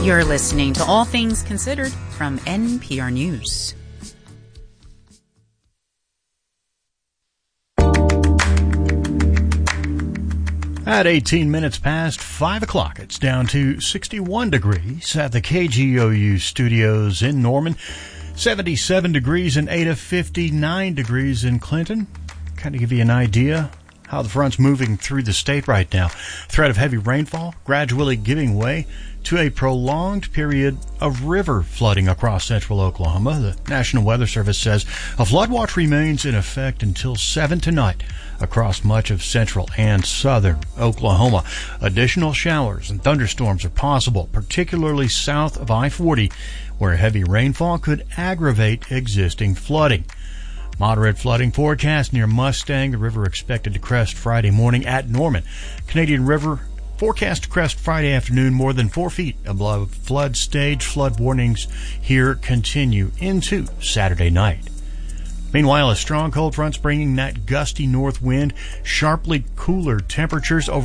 You're listening to All Things Considered from NPR News. At 18 minutes past 5 o'clock, it's down to 61 degrees at the KGOU studios in Norman, 77 degrees in Ada, 59 degrees in Clinton. Kind of give you an idea how the front's moving through the state right now. Threat of heavy rainfall gradually giving way to a prolonged period of river flooding across central Oklahoma. The National Weather Service says a flood watch remains in effect until 7 tonight across much of central and southern Oklahoma. Additional showers and thunderstorms are possible, particularly south of I-40, where heavy rainfall could aggravate existing flooding. Moderate flooding forecast near Mustang. The river expected to crest Friday morning at Norman. Canadian River forecast to crest Friday afternoon more than 4 feet above flood stage. Flood warnings here continue into Saturday night. Meanwhile, a strong cold front's bringing that gusty north wind, sharply cooler temperatures over